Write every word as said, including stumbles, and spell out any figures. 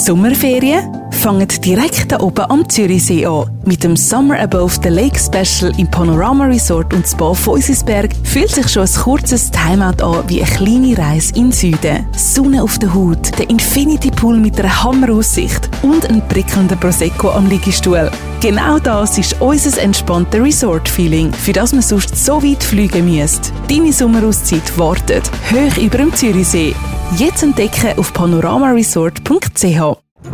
Sommerferien? Fangt direkt da oben am Zürichsee an. Mit dem Summer Above the Lake Special im Panorama Resort und Spa Feusisberg fühlt sich schon ein kurzes Timeout an wie eine kleine Reise in den Süden. Sonne auf der Haut, der Infinity Pool mit einer Hammeraussicht und ein prickelnder Prosecco am Liegestuhl. Genau das ist unser entspanntes Resort-Feeling, für das man sonst so weit fliegen müsste. Deine Sommerauszeit wartet, hoch über dem Zürichsee. Jetzt entdecken auf panoramaresort punkt c h.